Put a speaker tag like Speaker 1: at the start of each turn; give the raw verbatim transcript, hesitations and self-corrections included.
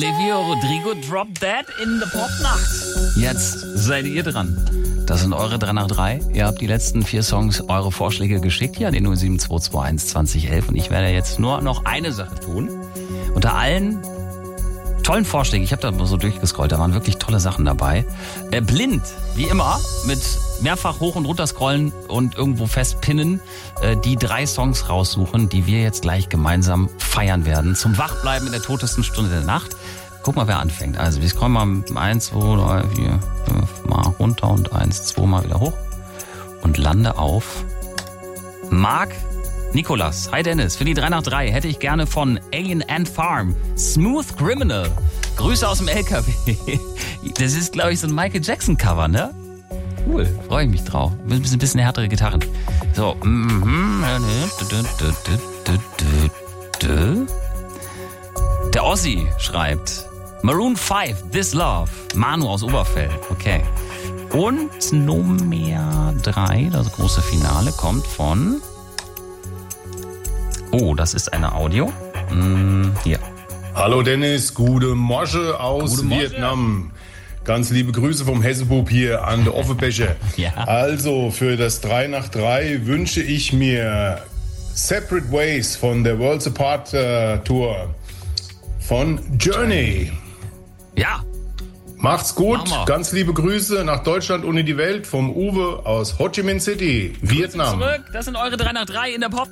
Speaker 1: Olivia Rodrigo, Drop Dead in the Popnacht. Jetzt seid ihr dran. Das sind eure drei nach drei. Ihr habt die letzten vier Songs, eure Vorschläge geschickt hier an den null sieben zwei zwei eins zwanzig elf. Und ich werde jetzt nur noch eine Sache tun. Unter allen tollen Vorschlägen, ich habe da mal so durchgescrollt, da waren wirklich tolle Sachen dabei. Äh, blind, wie immer, mit mehrfach hoch und runter scrollen und irgendwo festpinnen, äh, die drei Songs raussuchen, die wir jetzt gleich gemeinsam feiern werden. Zum Wachbleiben in der totesten Stunde der Nacht. Guck mal, wer anfängt. Also wir scrollen mal eins, zwei, drei, vier, fünf mal runter und eins, zwei mal wieder hoch. Und lande auf Marc Nikolas. Hi Dennis, für die drei nach drei hätte ich gerne von Alien Ant Farm Smooth Criminal. Grüße aus dem L K W. Das ist, glaube ich, so ein Michael Jackson Cover, ne? Cool, freue ich mich drauf. Ein bisschen, bisschen härtere Gitarren. So. Der Ossi schreibt Maroon fünf, This Love. Manu aus Oberfell. Okay. Und Nummer drei, das große Finale, kommt von... Oh, das ist eine Audio. Hm, hier.
Speaker 2: Hallo Dennis, gute Mosche aus
Speaker 1: Gute Mosche.
Speaker 2: Vietnam. Ganz liebe Grüße vom Hessebub hier an der Offenbecher.
Speaker 1: Ja.
Speaker 2: Also für das drei nach drei wünsche ich mir Separate Ways von der Worlds Apart äh, Tour von Journey.
Speaker 1: Ja.
Speaker 2: Macht's gut,
Speaker 1: Machen wir.
Speaker 2: ganz liebe Grüße nach Deutschland und in die Welt vom Uwe aus Ho Chi Minh City, Vietnam.
Speaker 1: Zurück, das sind eure drei nach drei in der Pop.